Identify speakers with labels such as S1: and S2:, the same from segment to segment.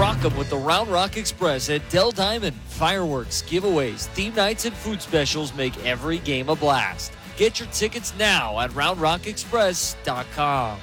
S1: Rock 'em with the Round Rock Express at Dell Diamond. Fireworks, giveaways, theme nights, and food specials make every game a blast. Get your tickets now at RoundRockExpress.com.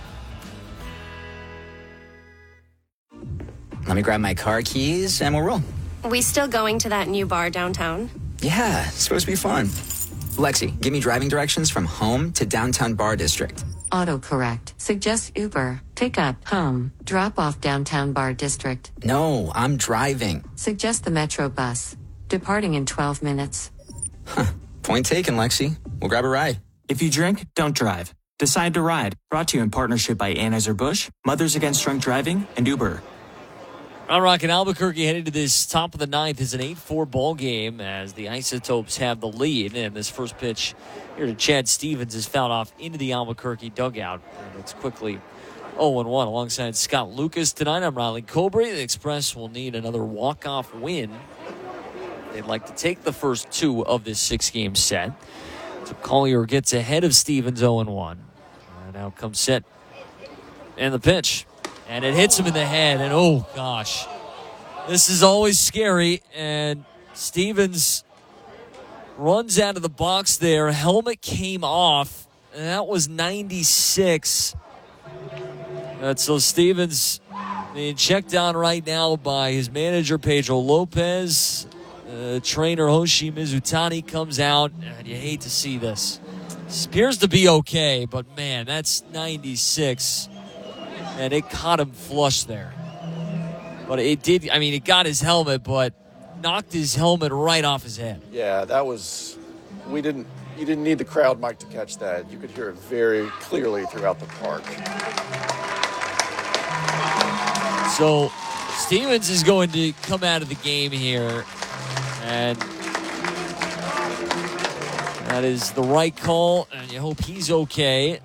S2: Let me grab my car keys and we'll roll.
S3: We still going to that new bar downtown?
S2: Yeah, it's supposed to be fun. Lexi, give me driving directions from home to downtown bar district.
S4: Autocorrect. Suggest Uber. Pick up. Home. Drop off downtown bar district.
S2: No, I'm driving.
S4: Suggest the Metro bus. Departing in 12 minutes.
S2: Point taken, Lexi. We'll grab a ride.
S5: If you drink, don't drive. Decide to ride. Brought to you in partnership by Anheuser-Busch, Mothers Against Drunk Driving, and Uber.
S1: Round Rock and Albuquerque headed to this top of the ninth. Is an 8-4 ball game as the Isotopes have the lead. And this first pitch here to Chad Stevens is fouled off into the Albuquerque dugout. And it's quickly 0-1 alongside Scott Lucas tonight. I'm Riley Colbury. The Express will need another walk-off win. They'd like to take the first two of this six-game set. So Collier gets ahead of Stevens 0-1. And now comes set and the pitch. And it hits him in the head, and oh, gosh. This is always scary, and Stevens runs out of the box there. Helmet came off, and that was 96. So Stevens being checked on right now by his manager, Pedro Lopez. Trainer Hoshi Mizutani comes out, and you hate to see this. Appears to be okay, but, man, that's 96. And it caught him flush there. But it did, it got his helmet, but knocked his helmet right off his head.
S6: Yeah, that was, you didn't need the crowd mic to catch that. You could hear it very clearly throughout the park.
S1: So Stevens is going to come out of the game here. And that is the right call, and you hope he's okay.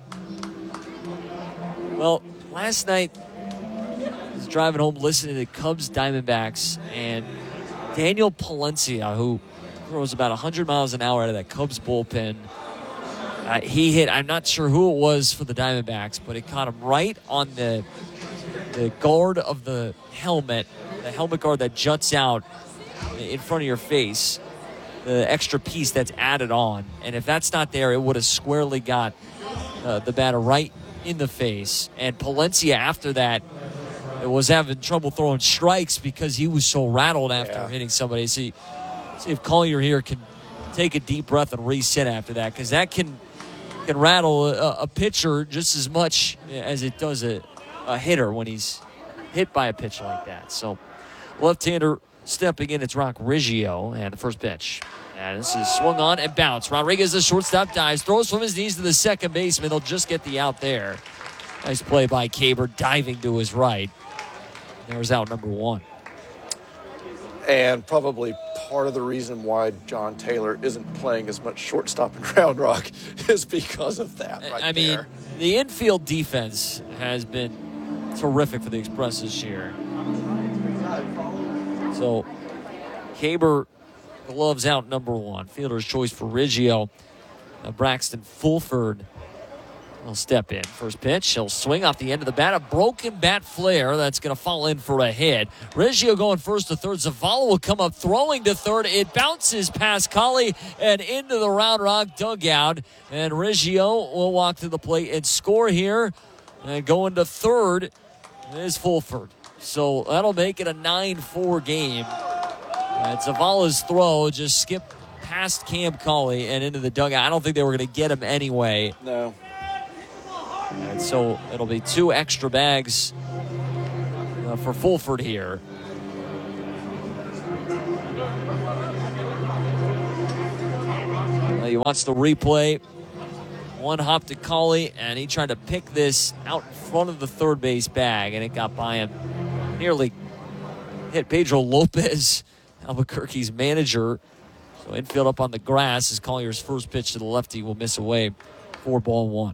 S1: Well, last night, I was driving home listening to Cubs Diamondbacks, and Daniel Palencia, who throws about 100 miles an hour out of that Cubs bullpen, he hit, I'm not sure who it was for the Diamondbacks, but it caught him right on the guard of the helmet guard that juts out in front of your face, the extra piece that's added on. And if that's not there, it would have squarely got the batter right in the face. And Palencia after that was having trouble throwing strikes because he was so rattled after hitting somebody. See if Collier here can take a deep breath and reset after that, because that can rattle a pitcher just as much as it does a hitter when he's hit by a pitch like that. So left-hander stepping in, it's Rock Riggio, and the first pitch. And this is swung on and bounced. Rodriguez, the shortstop, dives, throws from his knees to the second baseman. They'll just get the out there. Nice play by Kaber, diving to his right. There's out number one.
S6: And probably part of the reason why John Taylor isn't playing as much shortstop in Round Rock is because of that there.
S1: The infield defense has been terrific for the Express this year. So, Kaber gloves out number one. Fielder's choice for Riggio. Braxton Fulford will step in. First pitch, he'll swing off the end of the bat. A broken bat flare that's going to fall in for a hit. Riggio going first to third. Zavala will come up throwing to third. It bounces past Colley and into the Round Rock dugout. And Riggio will walk to the plate and score here. And going to third is Fulford. So that'll make it a 9-4 game. And Zavala's throw just skipped past Cam Colley and into the dugout. I don't think they were going to get him anyway.
S6: No.
S1: And so it'll be two extra bags for Fulford here. He wants the replay. One hop to Colley, and he tried to pick this out in front of the third base bag, and it got by him. Nearly hit Pedro Lopez, Albuquerque's manager. So infield up on the grass as Collier's first pitch to the lefty will miss away. 4-1.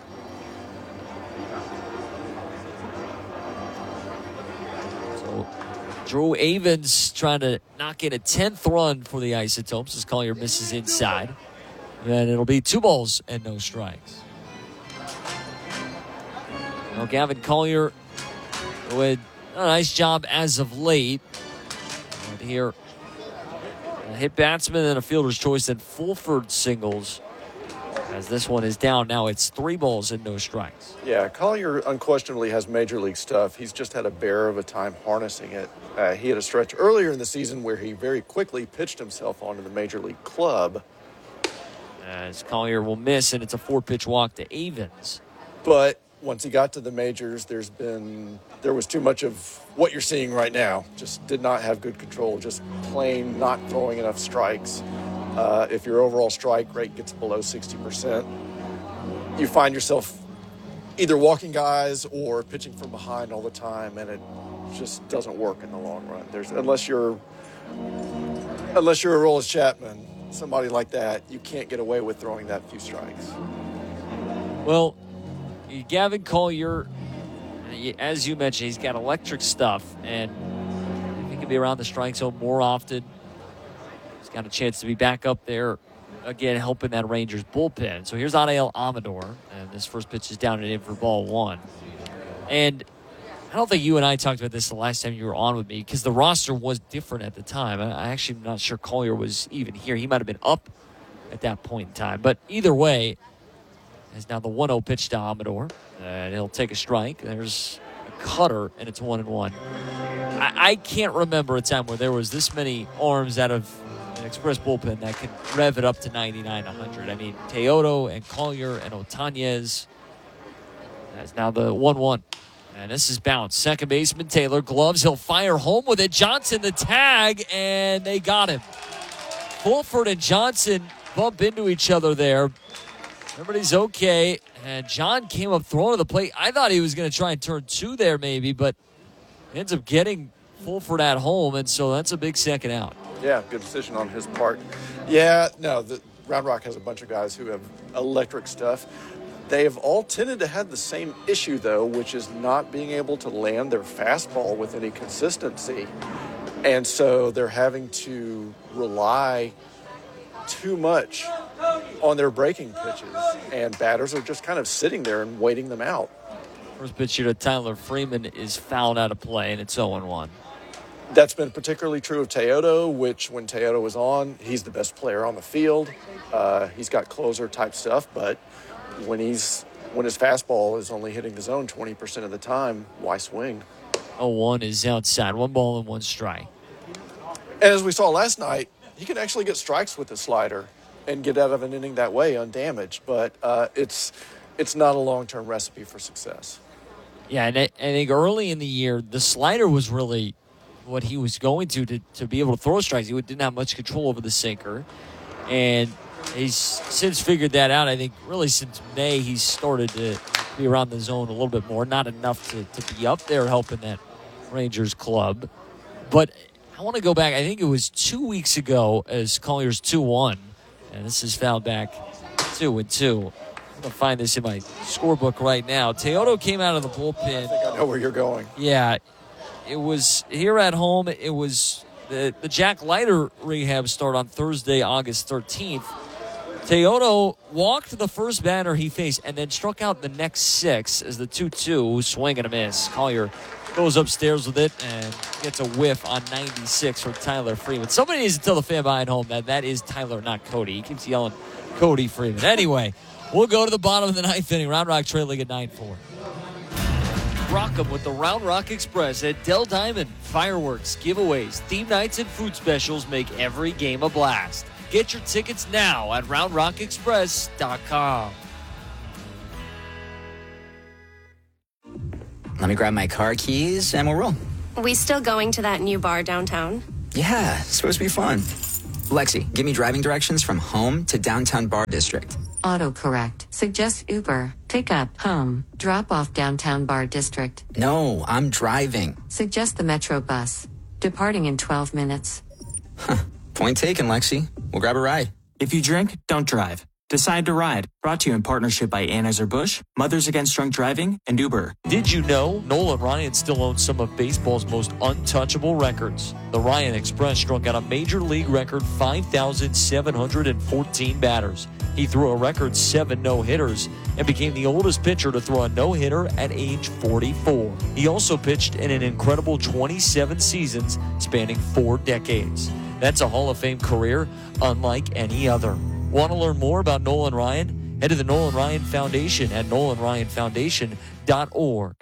S1: So Drew Avens trying to knock in a 10th run for the Isotopes as Collier misses inside. And it'll be 2 balls and no strikes. Now Gavin Collier, who had A nice job as of late. And here, a hit batsman and a fielder's choice, and Fulford singles. As this one is down now, it's 3 balls and no strikes.
S6: Yeah, Collier unquestionably has major league stuff. He's just had a bear of a time harnessing it. He had a stretch earlier in the season where he very quickly pitched himself onto the major league club.
S1: As Collier will miss, and it's a 4-pitch walk to Avens.
S6: But once he got to the majors, there was too much of what you're seeing right now. Just did not have good control, just plain not throwing enough strikes. If your overall strike rate gets below 60%, you find yourself either walking guys or pitching from behind all the time, and it just doesn't work in the long run. Unless you're a Aroldis Chapman, somebody like that, you can't get away with throwing that few strikes.
S1: Well, Gavin Collier, as you mentioned, he's got electric stuff, and if he can be around the strike zone more often, he's got a chance to be back up there again, helping that Rangers bullpen. So here's Anael Amador, and this first pitch is down and in for ball 1. And I don't think you and I talked about this the last time you were on with me, because the roster was different at the time. I actually am not sure Collier was even here. He might have been up at that point in time. But either way, is now the 1-0 pitch to Amador, and he'll take a strike. There's a cutter, and it's 1-1. I can't remember a time where there was this many arms out of an Express bullpen that could rev it up to 99, 100. I mean, Teodo and Collier and Otañez. That's now the 1-1. And this is bounced. Second baseman Taylor, gloves. He'll fire home with it. Johnson the tag, and they got him. Fulford and Johnson bump into each other there. Everybody's okay. And John came up throwing to the plate. I thought he was going to try and turn 2 there maybe, but ends up getting Fulford at home, and so that's a big second out.
S6: Yeah, good decision on his part. Yeah, no, the Round Rock has a bunch of guys who have electric stuff. They have all tended to have the same issue, though, which is not being able to land their fastball with any consistency. And so they're having to rely too much on their breaking pitches, and batters are just kind of sitting there and waiting them out.
S1: First pitch here to Tyler Freeman is fouled out of play, and it's 0-1.
S6: That's been particularly true of Teodo, which when Teodo was on, he's the best player on the field. He's got closer-type stuff, but when his fastball is only hitting the zone 20% of the time, why swing?
S1: 0-1 is outside. 1 ball and 1 strike.
S6: And as we saw last night, he can actually get strikes with the slider and get out of an inning that way undamaged, but it's not a long-term recipe for success.
S1: Yeah, and I think early in the year, the slider was really what he was going to be able to throw strikes. He didn't have much control over the sinker, and he's since figured that out. I think really since May, he's started to be around the zone a little bit more. Not enough to be up there helping that Rangers club. But I want to go back. I think it was 2 weeks ago as Collier's 2-1. And this is fouled back 2-2. I'm going to find this in my scorebook right now. Teodo came out of the bullpen.
S6: I think I know where you're going.
S1: Yeah. It was here at home. It was the Jack Leiter rehab start on Thursday, August 13th. Teodo walked the first batter he faced and then struck out the next 6 as the 2-2 swing and a miss. Collier goes upstairs with it and gets a whiff on 96 from Tyler Freeman. Somebody needs to tell the fan behind home that is Tyler, not Cody. He keeps yelling Cody Freeman. Anyway, we'll go to the bottom of the 9th inning. Round Rock trailing at 9-4. Rock 'em with the Round Rock Express at Dell Diamond. Fireworks, giveaways, theme nights, and food specials make every game a blast. Get your tickets now at RoundRockExpress.com.
S2: Let me grab my car keys and we'll roll.
S3: We still going to that new bar downtown?
S2: Yeah, it's supposed to be fun. Lexi, give me driving directions from home to downtown Bar District.
S4: Autocorrect. Suggest Uber. Pick up. Home. Drop off downtown Bar District.
S2: No, I'm driving.
S4: Suggest the Metro bus. Departing in 12 minutes.
S2: Point taken, Lexi. We'll grab a ride.
S5: If you drink, don't drive. Decide to Ride. Brought to you in partnership by Anheuser-Busch, Mothers Against Drunk Driving, and Uber.
S1: Did you know Nolan Ryan still owns some of baseball's most untouchable records? The Ryan Express struck out a major league record 5,714 batters. He threw a record 7 no-hitters and became the oldest pitcher to throw a no-hitter at age 44. He also pitched in an incredible 27 seasons spanning 4 decades. That's a Hall of Fame career unlike any other. Want to learn more about Nolan Ryan? Head to the Nolan Ryan Foundation at nolanryanfoundation.org.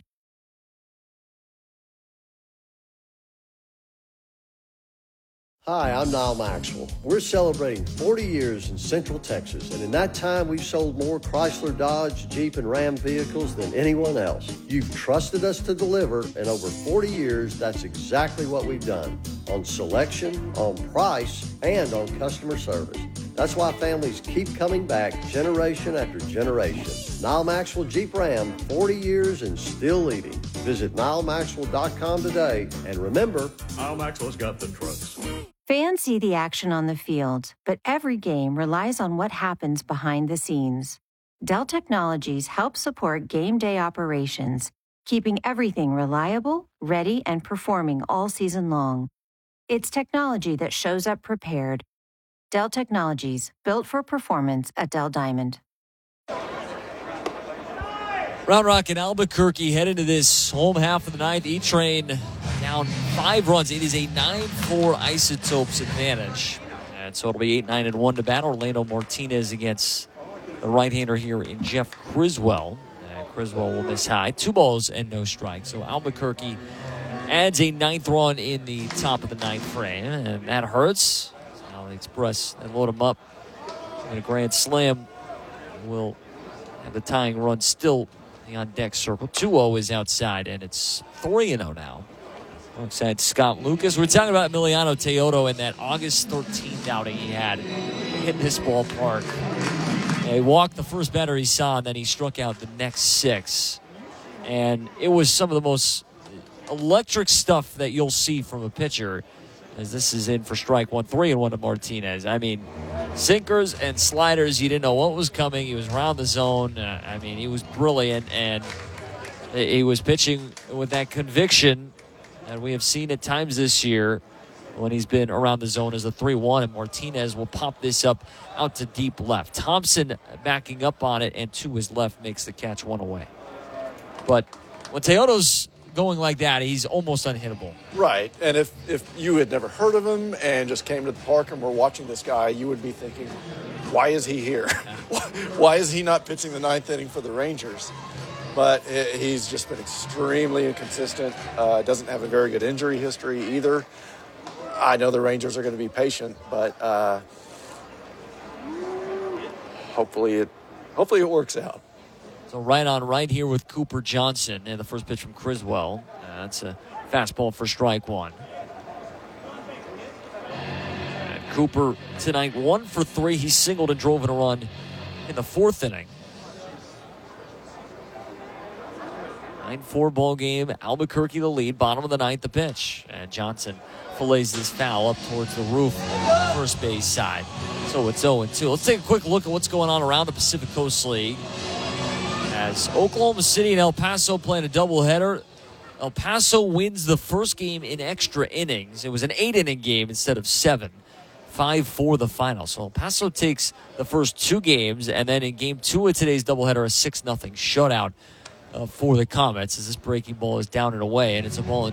S7: Hi, I'm Niall Maxwell. We're celebrating 40 years in Central Texas, and in that time, we've sold more Chrysler, Dodge, Jeep, and Ram vehicles than anyone else. You've trusted us to deliver, and over 40 years, that's exactly what we've done. On selection, on price, and on customer service. That's why families keep coming back generation after generation. Niall Maxwell Jeep Ram, 40 years and still leading. Visit NiallMaxwell.com today, and remember,
S8: Niall Maxwell's got the trucks.
S9: Fans see the action on the field, but every game relies on what happens behind the scenes. Dell Technologies helps support game day operations, keeping everything reliable, ready, and performing all season long. It's technology that shows up prepared. Dell Technologies, built for performance at Dell Diamond.
S1: Round Rock and Albuquerque head into this home half of the ninth. E-Train down 5 runs. It is a 9-4 Isotopes advantage. And so it'll be 8-9-1 to bat. Orlando Martinez against the right-hander here in Jeff Criswell. Criswell will miss high. 2 balls and no strikes. So Albuquerque adds a 9th run in the top of the 9th frame. And that hurts. Now the Express and load them up. And a grand slam will have the tying run still on deck circle. 2-0 is outside, and it's 3-0 now. Alongside Scott Lucas. We're talking about Emiliano Teodo and that August 13th outing he had in this ballpark. He walked the first batter he saw, and then he struck out the next 6. And it was some of the most electric stuff that you'll see from a pitcher, as this is in for strike 1, 3-1 to Martinez. I mean, sinkers and sliders, you didn't know what was coming. He was around the zone. He was brilliant, and he was pitching with that conviction that we have seen at times this year when he's been around the zone as a 3-1, and Martinez will pop this up out to deep left. Thompson backing up on it, and to his left makes the catch 1 away. But when Teodo's going like that, he's almost unhittable.
S6: Right. And if you had never heard of him and just came to the park and were watching this guy, you would be thinking, why is he here? Why is he not pitching the 9th inning for the Rangers? But he's just been extremely inconsistent. Doesn't have a very good injury history either. I know the Rangers are going to be patient, but hopefully it works out.
S1: So right on right here with Cooper Johnson, and the first pitch from Criswell. That's a fastball for strike 1. And Cooper tonight 1 for 3. He singled and drove in a run in the 4th inning. 9-4 ball game. Albuquerque the lead. Bottom of the 9th, the pitch. And Johnson fillets this foul up towards the roof on the first base side. So it's 0-2. Let's take a quick look at what's going on around the Pacific Coast League. As Oklahoma City and El Paso playing a doubleheader. El Paso wins the first game in extra innings. It was an 8-inning game instead of 7. 5-4 the final. So El Paso takes the first 2 games, and then in game 2 of today's doubleheader, a 6-0 shutout for the Comets, as this breaking ball is down and away, and it's a ball